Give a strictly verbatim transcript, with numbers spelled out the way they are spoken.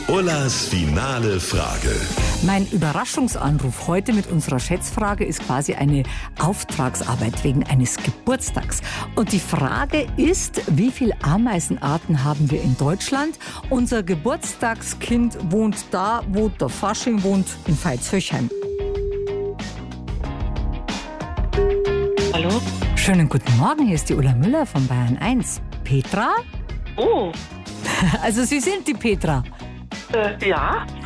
Ullas finale Frage. Mein Überraschungsanruf heute mit unserer Schätzfrage ist quasi eine Auftragsarbeit wegen eines Geburtstags. Und die Frage ist, wie viele Ameisenarten haben wir in Deutschland? Unser Geburtstagskind wohnt da, wo der Fasching wohnt, in Veitshöchheim. Hallo? Schönen guten Morgen, hier ist die Ulla Müller von Bayern eins. Petra? Oh, Also Sie sind die Petra. äh, ja.